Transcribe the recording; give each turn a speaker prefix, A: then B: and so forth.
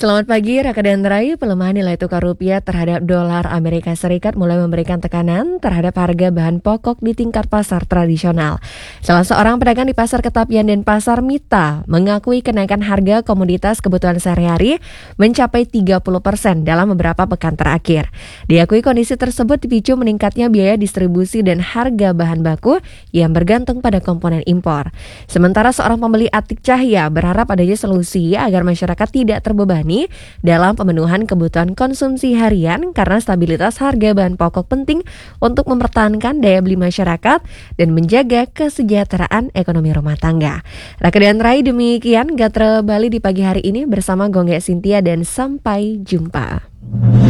A: Selamat pagi, Raka dan Rai. Pelemahan nilai tukar rupiah terhadap dolar Amerika Serikat mulai memberikan tekanan terhadap harga bahan pokok di tingkat pasar tradisional. Salah seorang pedagang di Pasar Ketapian dan Pasar Mita mengakui kenaikan harga komoditas kebutuhan sehari-hari mencapai 30% dalam beberapa pekan terakhir. Diakui kondisi tersebut dipicu meningkatnya biaya distribusi dan harga bahan baku yang bergantung pada komponen impor. Sementara seorang pembeli Atik Cahya berharap adanya solusi agar masyarakat tidak terbebani dalam pemenuhan kebutuhan konsumsi harian karena stabilitas harga bahan pokok penting untuk mempertahankan daya beli masyarakat dan menjaga kesejahteraan ekonomi rumah tangga. Raka dan Rai, demikian Gatra Bali di pagi hari ini bersama Gongge Cynthia dan sampai jumpa.